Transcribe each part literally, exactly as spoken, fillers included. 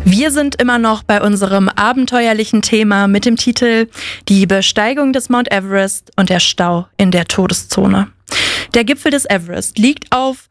Wir sind immer noch bei unserem abenteuerlichen Thema mit dem Titel Die Besteigung des Mount Everest und der Stau in der Todeszone. Der Gipfel des Everest liegt auf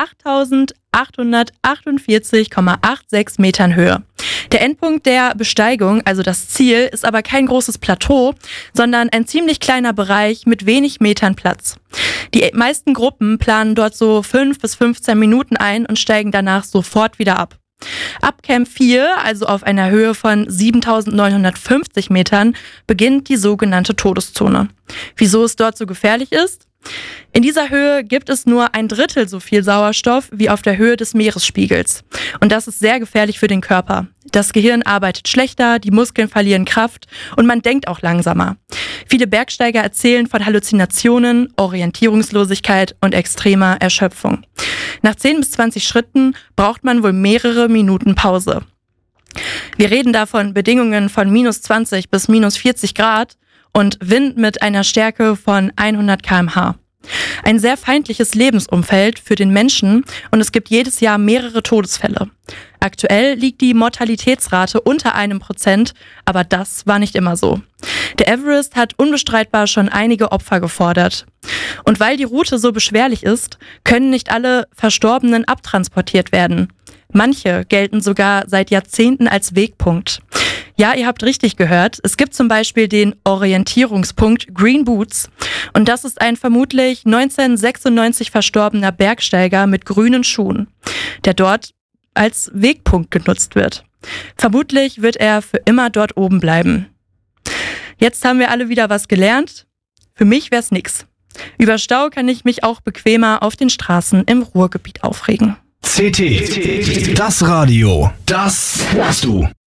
achttausendachthundertachtundvierzig Komma sechsundachtzig Metern Höhe. Der Endpunkt der Besteigung, also das Ziel, ist aber kein großes Plateau, sondern ein ziemlich kleiner Bereich mit wenig Metern Platz. Die meisten Gruppen planen dort so fünf bis fünfzehn Minuten ein und steigen danach sofort wieder ab. Ab Camp vier, also auf einer Höhe von siebentausendneunhundertfünfzig Metern, beginnt die sogenannte Todeszone. Wieso es dort so gefährlich ist? In dieser Höhe gibt es nur ein Drittel so viel Sauerstoff wie auf der Höhe des Meeresspiegels. Und das ist sehr gefährlich für den Körper. Das Gehirn arbeitet schlechter, die Muskeln verlieren Kraft und man denkt auch langsamer. Viele Bergsteiger erzählen von Halluzinationen, Orientierungslosigkeit und extremer Erschöpfung. Nach zehn bis zwanzig Schritten braucht man wohl mehrere Minuten Pause. Wir reden da von Bedingungen von minus zwanzig bis minus vierzig Grad und Wind mit einer Stärke von hundert Kilometer pro Stunde. Ein sehr feindliches Lebensumfeld für den Menschen und es gibt jedes Jahr mehrere Todesfälle. Aktuell liegt die Mortalitätsrate unter einem Prozent, aber das war nicht immer so. Der Everest hat unbestreitbar schon einige Opfer gefordert. Und weil die Route so beschwerlich ist, können nicht alle Verstorbenen abtransportiert werden. Manche gelten sogar seit Jahrzehnten als Wegpunkt. Ja, ihr habt richtig gehört. Es gibt zum Beispiel den Orientierungspunkt Green Boots. Und das ist ein vermutlich neunzehnhundertsechsundneunzig verstorbener Bergsteiger mit grünen Schuhen, der dort als Wegpunkt genutzt wird. Vermutlich wird er für immer dort oben bleiben. Jetzt haben wir alle wieder was gelernt. Für mich wär's nix. Über Stau kann ich mich auch bequemer auf den Straßen im Ruhrgebiet aufregen. C T, das Radio, das hörst du.